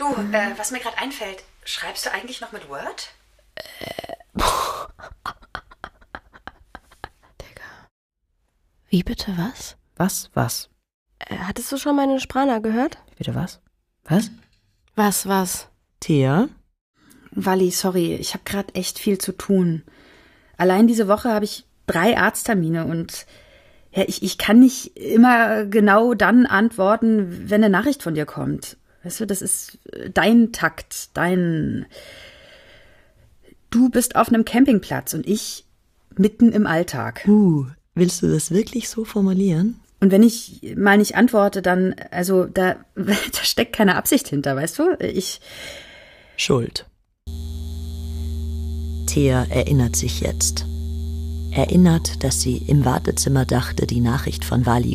Du, was mir gerade einfällt, schreibst du eigentlich noch mit Word? Digga. Wie bitte, was? Was? Hattest du schon meine Sprana gehört? Bitte was? Was? Was? Thea? Wally, sorry, ich habe gerade echt viel zu tun. Allein diese Woche habe ich 3 Arzttermine und ja, ich kann nicht immer genau dann antworten, wenn eine Nachricht von dir kommt. Weißt du, das ist dein Takt, Du bist auf einem Campingplatz und ich mitten im Alltag. Willst du das wirklich so formulieren? Und wenn ich mal nicht antworte, dann, also da steckt keine Absicht hinter, weißt du? Schuld. Thea erinnert sich jetzt. Erinnert, dass sie im Wartezimmer dachte, die Nachricht von Wally